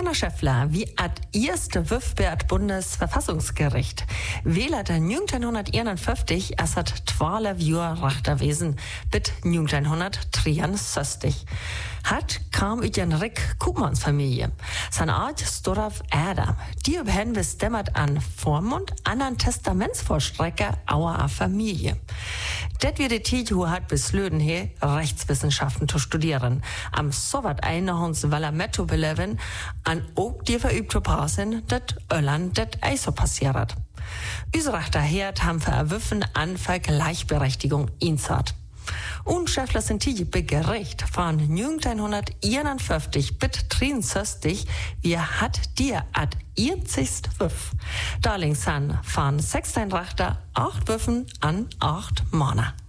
Anna Schäffler, wie ad erste Wüffbeat Bundesverfassungsgericht, wählte 1951 als hat 12 Jahre Richterwesen bis 1963. Hat kam uit een rik koopmansfamilie. Zijn oud Storaf Adam, die op hen bestemmet aan Vormund an een testamentsvollstrecker auer Familie. Det wird die Tijd hoe hat beslöden he Rechtswissenschaften zu studieren. Am Sowjet einehons Valametto beleven an ook die verübte Passen, dat Irland dat eiso passiert. Unsere Herd haben verwürfen an Gleichberechtigung insat. Und Schäffler sind die Gericht von 1951 bis 63, wie hat dir ad 40 Wüff. Darlings han von 16 Richter 8 Würfen an 8 Männer.